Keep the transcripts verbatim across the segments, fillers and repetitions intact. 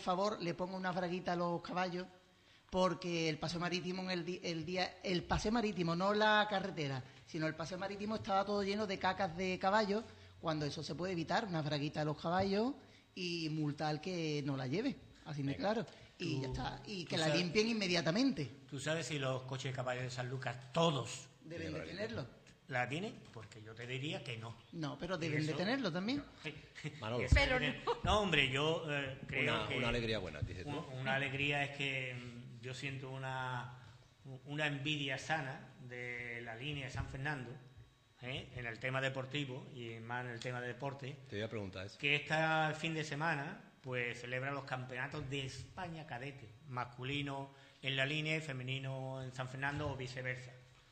favor le ponga una braguita a los caballos, porque el paseo marítimo en el, di el día, el paseo marítimo, no la carretera, sino el paseo marítimo estaba todo lleno de cacas de caballos, cuando eso se puede evitar, una braguita a los caballos y multar al que no la lleve, así de claro. Y tú, ya está, y que la sabes, limpien inmediatamente. ¿Tú sabes si los coches de caballos de San Lucas, todos, deben de tenerlo? ¿La tienen? Porque yo te diría que no. No, pero deben eso, de tenerlo también. Manolo. Pero no. no, hombre, yo eh, creo una, que... Una alegría buena, dices tú. Una, una alegría es que mm, yo siento una, una envidia sana de la línea de San Fernando, ¿eh? En el tema deportivo y más en el tema de deporte. Te voy a preguntar eso. Que este fin de semana pues celebra los campeonatos de España cadete, masculino en la línea y femenino en San Fernando o viceversa.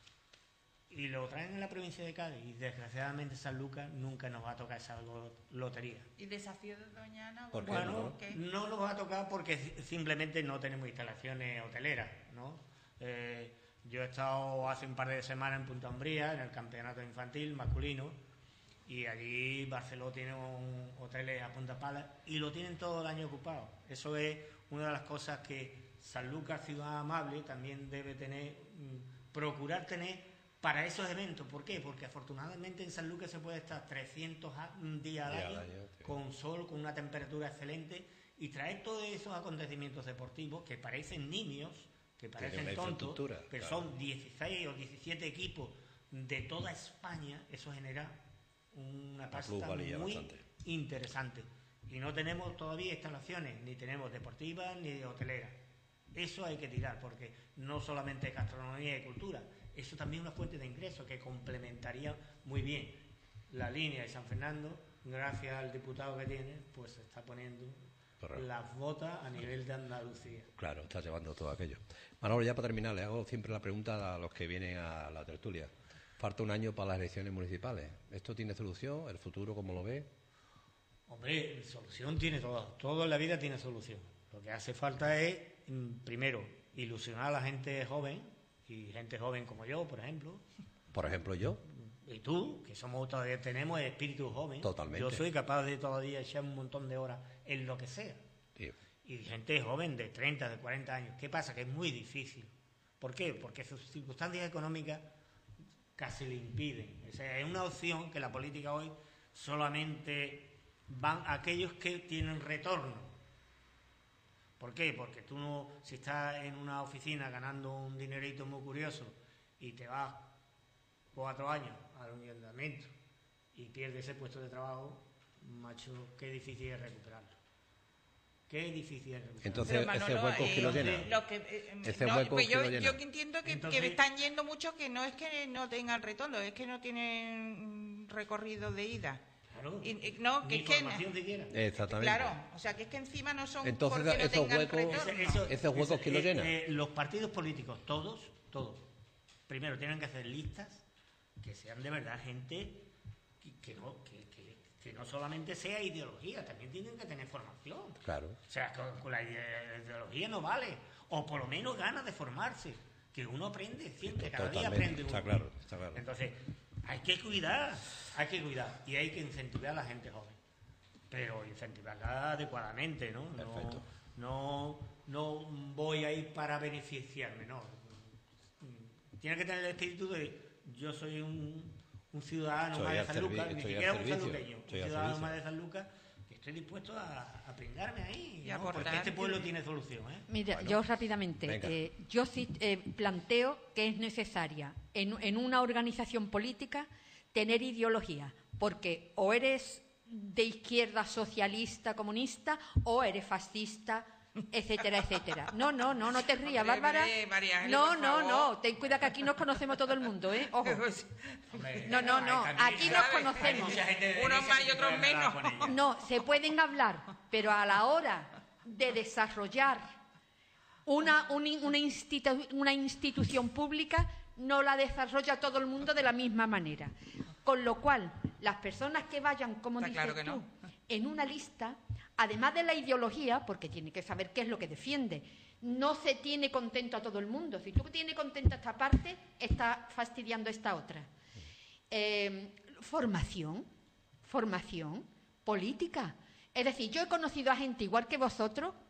Y lo traen en la provincia de Cádiz y desgraciadamente San Lucas nunca nos va a tocar esa lotería. ¿Y el desafío de Doña Ana? ¿Por qué? Bueno, ¿Qué? no nos va a tocar porque simplemente no tenemos instalaciones hoteleras, ¿no? Eh, yo he estado hace un par de semanas en Punta Umbría, en el campeonato infantil masculino, y allí Barceló tiene un hoteles a punta pala y lo tienen todo el año ocupado. Eso es una de las cosas que San Lucas, ciudad amable, también debe tener, mmm, procurar tener para esos eventos. ¿Por qué? Porque afortunadamente en San Lucas se puede estar trescientos días al año, con sol, con una temperatura excelente, y traer todos esos acontecimientos deportivos que parecen niños, que parecen tontos, pero claro, son dieciséis o diecisiete equipos de toda España. Eso genera una pasta muy bastante interesante. Y no tenemos todavía instalaciones, ni tenemos deportivas ni hoteleras. Eso hay que tirar, porque no solamente es gastronomía y cultura, eso también es una fuente de ingresos que complementaría muy bien la línea de San Fernando. Gracias al diputado que tiene, pues se está poniendo Correcto. Las botas a nivel de Andalucía. Claro, está llevando todo aquello. Manolo, ya para terminar, le hago siempre la pregunta a los que vienen a la tertulia. Falta un año para las elecciones municipales. ¿Esto tiene solución? ¿El futuro cómo lo ve? Hombre, solución tiene todo. Todo en la vida tiene solución. Lo que hace falta es, primero, ilusionar a la gente joven, y gente joven como yo, por ejemplo. Por ejemplo, yo. Y tú, que somos todavía tenemos espíritu joven. Totalmente. Yo soy capaz de todavía echar un montón de horas en lo que sea. Sí. Y gente joven de treinta, de cuarenta años. ¿Qué pasa? Que es muy difícil. ¿Por qué? Porque sus circunstancias económicas casi le impiden. O sea, es una opción que la política hoy solamente van a aquellos que tienen retorno. ¿Por qué? Porque tú no, si estás en una oficina ganando un dinerito muy curioso y te vas cuatro años al ayuntamiento y pierdes ese puesto de trabajo, macho, qué difícil es recuperarlo. Qué difícil es recuperarlo. Entonces, Manolo, ese hueco eh, que lo llena. Lo que, eh, ese no, hueco pues que yo, lo llena. Yo entiendo que, Entonces, que están yendo muchos que no es que no tengan retorno, es que no tienen recorrido de ida. Claro, y, y, no, que ni es que formación siquiera. Exactamente. Claro, o sea, que es que encima no son entonces, porque no esos tengan huecos, retorno. Eso, eso, esos huecos eso, que lo eh, llenan. Eh, los partidos políticos, todos, todos, primero tienen que hacer listas que sean de verdad gente que, que, no, que, que, que no solamente sea ideología, también tienen que tener formación. Claro. O sea, con, con la ideología no vale, o por lo menos ganas de formarse, que uno aprende siempre, cada día aprende uno. Está claro, está claro. Entonces, hay que cuidar, hay que cuidar, y hay que incentivar a la gente joven, pero incentivarla adecuadamente, ¿no? Perfecto. No, no, no voy a ir para beneficiarme, no. Tiene que tener el espíritu de yo soy un, un ciudadano más de San Lucas, ni siquiera un sanluqueño, un ciudadano más de San Lucas, que estoy dispuesto a, a pringarme ahí, ¿no? Porque este pueblo tiene solución, ¿eh? Mira, bueno, yo rápidamente, eh, yo sí eh, planteo que es necesaria en, en una organización política tener ideología, porque o eres de izquierda socialista comunista o eres fascista, etcétera, etcétera. No, no, no, no te rías, Hombre, Bárbara. hombre, María Ángeles, No, por no, favor. no, ten cuidado que aquí nos conocemos todo el mundo, ¿eh? Ojo. Hombre, No, no, no, hay aquí nos hay conocemos. mucha gente de Unos derecha más que y se otros puede hablar menos. con ella. No, se pueden hablar, pero a la hora de desarrollar una, un- una, institu- una institución pública no la desarrolla todo el mundo de la misma manera. Con lo cual, las personas que vayan, como Está dices claro que tú, no. en una lista, además de la ideología, porque tiene que saber qué es lo que defiende, no se tiene contento a todo el mundo. Si tú tienes contento a esta parte, está fastidiando esta otra. Eh, formación, formación política. Es decir, yo he conocido a gente igual que vosotros